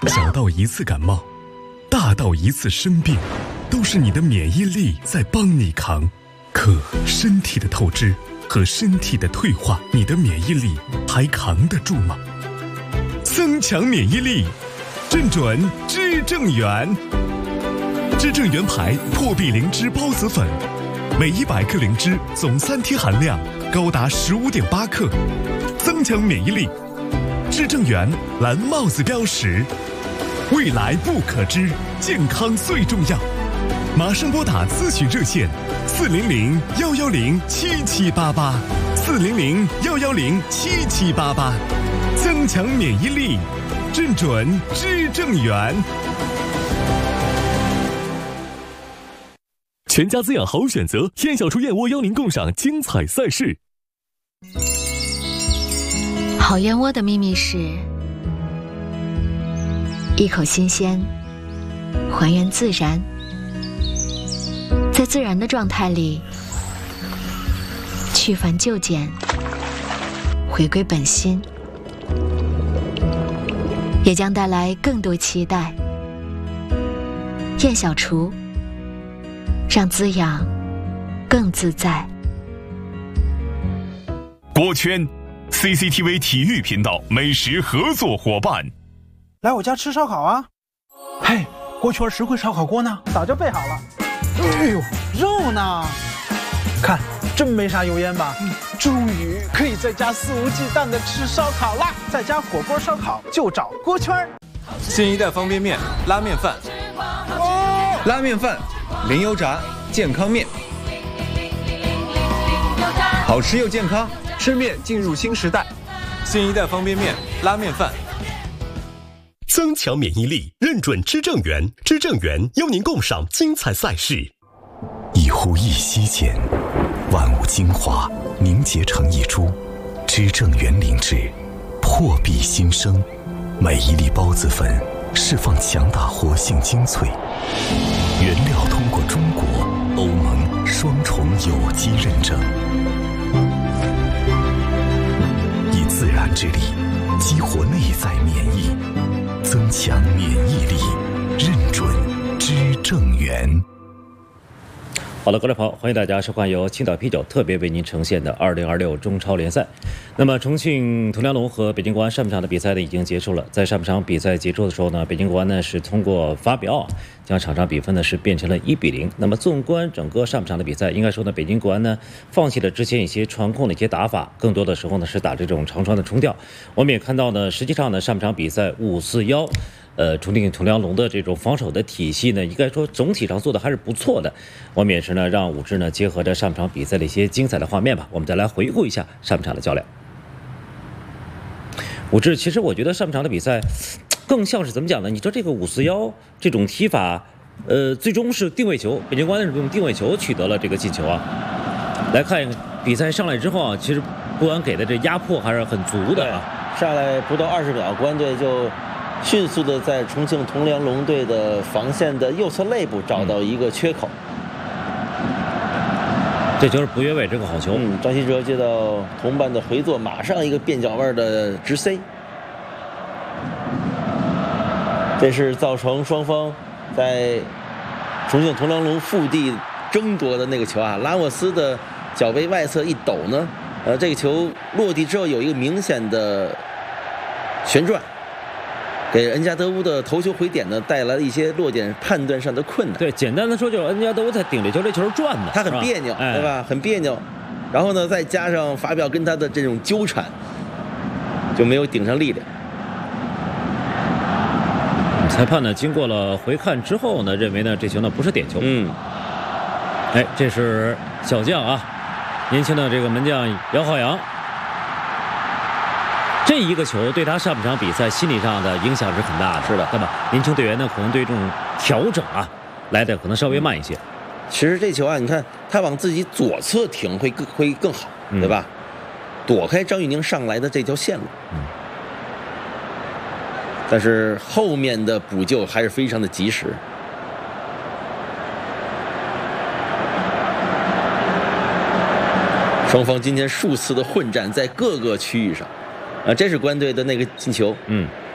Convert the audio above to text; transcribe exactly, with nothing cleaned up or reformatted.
小到一次感冒，大到一次生病，都是你的免疫力在帮你扛。可身体的透支和身体的退化，你的免疫力还扛得住吗？增强免疫力，正准知正元。知正元牌破壁灵芝孢子粉，每一百克灵芝总三贴含量高达十五点八克，增强免疫力。知正元蓝帽子标识，未来不可知，健康最重要。马上拨打咨询热线四零零幺幺零七七八八，四零零幺幺零七七八八，增强免疫力，正准知正元。全家滋养好选择，燕小厨燕窝邀您共赏精彩赛事。 好燕窝的秘密是一口新鲜，还原自然，在自然的状态里去繁就简，回归本心，也将带来更多期待。燕小厨，让滋养更自在。 锅圈 C C T V 体育频道美食合作伙伴， 来我家吃烧烤啊！嘿，锅圈实惠烧烤锅呢？早就备好了。哎呦，肉呢？看，真没啥油烟吧？嗯，终于可以在家肆无忌惮的吃烧烤啦！在家火锅烧烤就找锅圈。 新一代方便面、拉面饭，哦，拉面饭，零油炸，健康面，好吃又健康，吃面进入新时代。新一代方便面、拉面饭。 增强免疫力，认准知正元。知正元邀您共赏精彩赛事。一呼一吸间，万物精华凝结成一株。知正元灵芝，破壁新生。每一粒孢子粉释放强大活性精粹，原料通过中国、欧盟双重有机认证，以自然之力激活内在免疫，增强免疫力，认准知正元。 好了，各位朋友，欢迎大家收看由青岛啤酒特别为您呈现的二零二六中超联赛。那么，重庆铜梁龙和北京国安上半场的比赛呢已经结束了。在上半场比赛结束的时候呢，北京国安呢是通过发表将场上比分呢是变成了一比零。那么，纵观整个上半场的比赛，应该说呢，北京国安呢放弃了之前一些传控的一些打法，更多的时候呢是打这种长传的冲吊。我们也看到呢，实际上呢上半场比赛五四一。呃，重庆铜梁龙的这种防守的体系呢，应该说总体上做的还是不错的。我们也是呢，让武志呢结合着上场比赛的一些精彩的画面吧，我们再来回顾一下上场的较量。武志，其实我觉得上场的比赛更像是怎么讲呢？你说这个五四一这种踢法，呃，最终是定位球，北京国安是用定位球取得了这个进球啊。来看比赛上来之后啊，其实国安给的这压迫还是很足的啊。 上来不到二十秒，国安队就迅速的在重庆铜梁龙队的防线的右侧肋部找到一个缺口。 这就是不越位，这个好球。 嗯，张稀哲接到同伴的回做，马上一个变脚腕的直塞。这是造成双方在重庆铜梁龙腹地争夺的那个球啊，拉莫斯的脚背外侧一抖呢，呃，这个球落地之后有一个明显的旋转。给恩加德乌的头球回点呢带来了一些落点判断上的困难。 对，简单的说就是恩加德乌在顶着球，这球转的， 他很别扭， 哎、 对吧？很别扭。然后呢，再加上法表跟他的这种纠缠，就没有顶上力量。 裁判呢，经过了回看之后呢，认为呢这球呢不是点球。 嗯。 哎，这是小将啊，年轻的这个门将姚浩洋。这一个球对他上半场比赛心理上的影响是很大的， 是的， 对吧？年轻队员呢，可能对这种调整啊，来的可能稍微慢一些。 其实这球啊，你看他往自己左侧停会更会更好， 嗯、 对吧？躲开张玉宁上来的这条线路， 嗯， 但是后面的补救还是非常的及时。双方今天数次的混战，在各个区域上。啊，这是国安队的那个进球， 嗯，